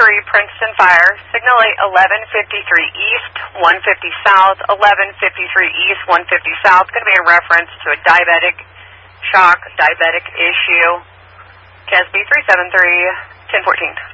Princeton Fire, signal 1153 East, 150 South, 1153 East, 150 South. Going to be in reference to a diabetic shock, diabetic issue. Casby 373, 1014.